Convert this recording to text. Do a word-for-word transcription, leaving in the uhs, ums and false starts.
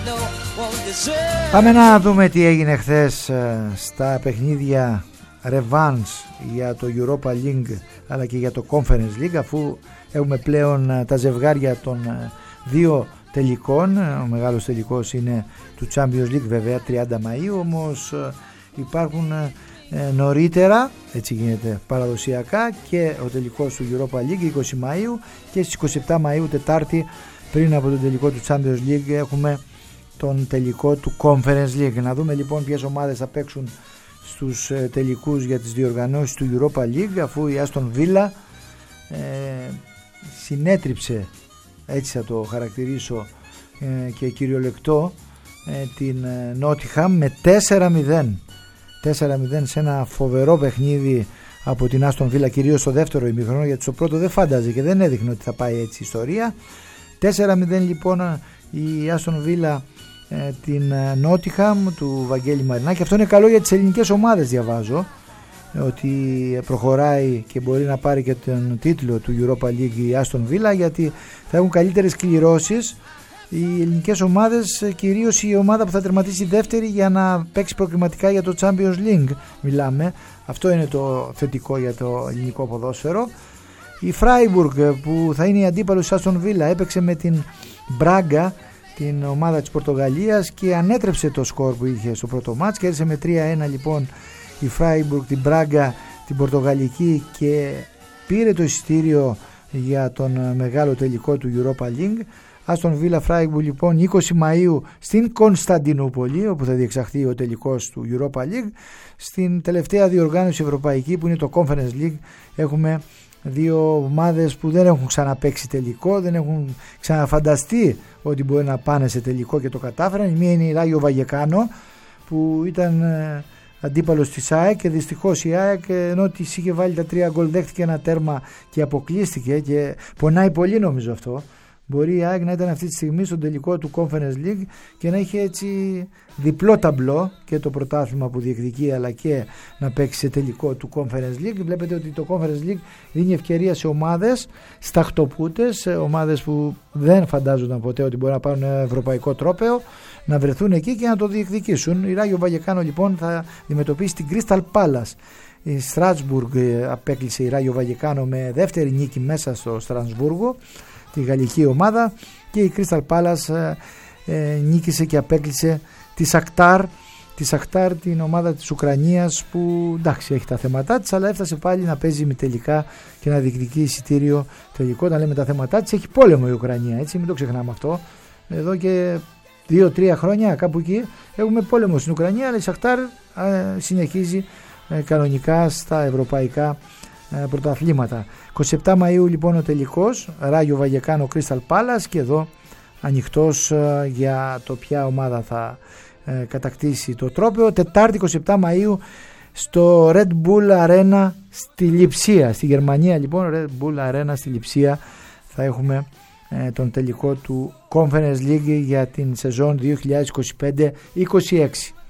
Πάμε να δούμε τι έγινε χθες στα παιχνίδια Revanche για το Europa League αλλά και για το Conference League, αφού έχουμε πλέον τα ζευγάρια των δύο τελικών. Ο μεγάλος τελικός είναι του Champions League βέβαια τριάντα Μαΐου, όμως υπάρχουν νωρίτερα, έτσι γίνεται παραδοσιακά, και ο τελικός του Europa League είκοσι Μαΐου, και στις είκοσι επτά Μαΐου Τετάρτη πριν από τον τελικό του Champions League έχουμε τον τελικό του Conference League. Να δούμε λοιπόν ποιες ομάδες θα παίξουν στους τελικούς για τις διοργανώσεις του Europa League, αφού η Aston Villa ε, συνέτριψε, έτσι θα το χαρακτηρίσω ε, και κυριολεκτό, ε, την Nottingham με τέσσερα μηδέν τέσσερα μηδέν σε ένα φοβερό παιχνίδι από την Aston Villa, κυρίως στο δεύτερο ημίχρονο, γιατί στο πρώτο δεν φάνταζε και δεν έδειχνε ότι θα πάει έτσι η ιστορία. Τέσσερα μηδέν λοιπόν η Aston Villa ε, την Nottingham του Βαγγέλη Μαρινάκη. Αυτό είναι καλό για τις ελληνικές ομάδες, διαβάζω, ότι προχωράει και μπορεί να πάρει και τον τίτλο του Europa League η Aston Villa, γιατί θα έχουν καλύτερες κληρώσεις οι ελληνικές ομάδες, κυρίως η ομάδα που θα τερματίσει δεύτερη για να παίξει προκριματικά για το Champions League μιλάμε. Αυτό είναι το θετικό για το ελληνικό ποδόσφαιρο. Η Freiburg, που θα είναι η αντίπαλος της Aston Villa, έπαιξε με την Braga, την ομάδα της Πορτογαλίας, και ανέτρεψε το σκορ που είχε στο πρώτο μάτς. Κέρδισε με τρία ένα λοιπόν η Freiburg την Braga, την Πορτογαλική, και πήρε το εισιτήριο για τον μεγάλο τελικό του Europa League. Aston Villa Freiburg λοιπόν είκοσι Μαΐου στην Κωνσταντινούπολη, όπου θα διεξαχθεί ο τελικός του Europa League. Στην τελευταία διοργάνωση ευρωπαϊκή, που είναι το Conference League, έχουμε δύο ομάδες που δεν έχουν ξαναπαίξει τελικό, δεν έχουν ξαναφανταστεί ότι μπορεί να πάνε σε τελικό και το κατάφεραν. Η μία είναι η Ράγιο Βαγεκάνο, που ήταν αντίπαλος της ΑΕΚ, και δυστυχώς η ΑΕΚ, ενώ της είχε βάλει τα τρία γκολ, δέχτηκε ένα τέρμα και αποκλείστηκε, και πονάει πολύ νομίζω αυτό. Μπορεί η ΑΕΚ να ήταν αυτή τη στιγμή στον τελικό του Conference League και να είχε έτσι διπλό ταμπλό, και το πρωτάθλημα που διεκδικεί αλλά και να παίξει σε τελικό του Conference League. Βλέπετε ότι το Conference League δίνει ευκαιρία σε ομάδες σταχτοπούτες, ομάδες που δεν φαντάζονταν ποτέ ότι μπορεί να πάρουν ένα ευρωπαϊκό τρόπαιο, να βρεθούν εκεί και να το διεκδικήσουν. Η Ράγιο Βαγεκάνο λοιπόν θα αντιμετωπίσει την Crystal Palace. Η Στρασβούργ απέκλεισε η Ράγιο Βαγεκάνο με δεύτερη νίκη μέσα στο Στρασβούργο, τη γαλλική ομάδα, και η Crystal Palace ε, νίκησε και απέκλεισε τη Σακτάρ, τη Σακτάρ, την ομάδα της Ουκρανίας, που εντάξει έχει τα θέματά της, αλλά έφτασε πάλι να παίζει με τελικά και να διεκδικεί εισιτήριο τελικό. Όταν λέμε τα θέματά της, έχει πόλεμο η Ουκρανία, έτσι, μην το ξεχνάμε αυτό. Εδώ και δύο τρία χρόνια κάπου εκεί έχουμε πόλεμο στην Ουκρανία, αλλά η Σακτάρ ε, συνεχίζει ε, κανονικά στα ευρωπαϊκά πρωταθλήματα. είκοσι επτά Μαΐου λοιπόν ο τελικός, Ράγιο Βαγεκάνο Crystal Palace, και εδώ ανοιχτός για το ποια ομάδα θα ε, κατακτήσει το τρόπαιο. Τετάρτη είκοσι επτά Μαΐου στο Red Bull Arena στη Λειψία, στη Γερμανία λοιπόν, Red Bull Arena στη Λειψία, θα έχουμε ε, τον τελικό του Conference League για την σεζόν δύο χιλιάδες είκοσι πέντε είκοσι έξι.